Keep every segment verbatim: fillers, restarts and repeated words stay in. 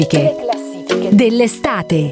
classifiche dell'estate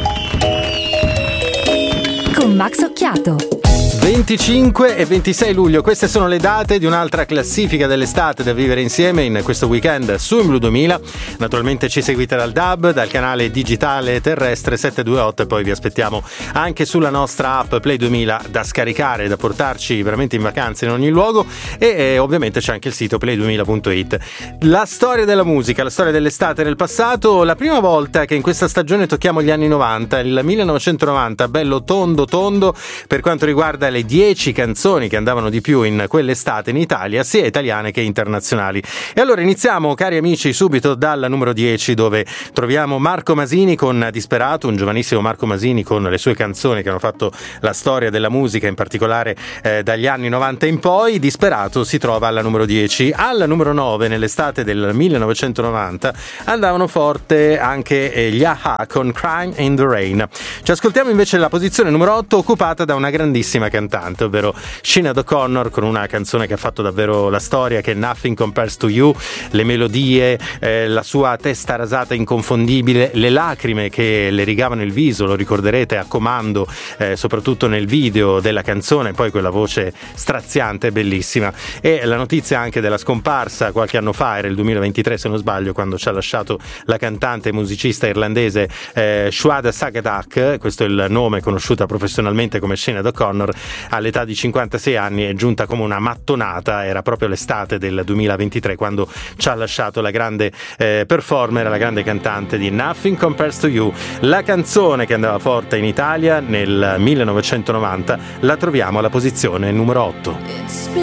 con Max Occhiato. venticinque e ventisei luglio, queste sono le date di un'altra classifica dell'estate da vivere insieme in questo weekend su In Blu duemila. Naturalmente ci seguite dal D A B, dal canale digitale terrestre settecentoventotto, e poi vi aspettiamo anche sulla nostra app Play duemila da scaricare, da portarci veramente in vacanza in ogni luogo, e, e ovviamente c'è anche il sito play duemila punto it. La storia della musica, la storia dell'estate nel passato, la prima volta che in questa stagione tocchiamo gli anni novanta, il millenovecentonovanta, bello tondo tondo per quanto riguarda le dieci canzoni che andavano di più in quell'estate in Italia, sia italiane che internazionali. E allora iniziamo, cari amici, subito dal numero dieci, dove troviamo Marco Masini con Disperato, un giovanissimo Marco Masini con le sue canzoni che hanno fatto la storia della musica, in particolare eh, dagli anni novanta in poi. Disperato si trova alla numero dieci. Al numero nove, nell'estate del millenovecentonovanta, andavano forte anche eh, gli A-ha con Crying in the Rain. Ci ascoltiamo invece la posizione numero otto, occupata da una grandissima cantante, ovvero Sinéad O'Connor, con una canzone che ha fatto davvero la storia, che è Nothing Compares to You. Le melodie, eh, la sua testa rasata inconfondibile, le lacrime che le rigavano il viso, lo ricorderete a comando, eh, soprattutto nel video della canzone, poi quella voce straziante, bellissima. E la notizia anche della scomparsa qualche anno fa, era il duemilaventitré se non sbaglio, quando ci ha lasciato la cantante e musicista irlandese eh, Sinéad Sagadak, questo è il nome, conosciuta professionalmente come Sinéad O'Connor. All'età di cinquantasei anni è giunta come una mattonata. Era proprio l'estate del duemilaventitré quando ci ha lasciato la grande eh, performer, la grande cantante di Nothing Compares to You. La canzone che andava forte in Italia nel millenovecentonovanta la troviamo alla posizione numero otto.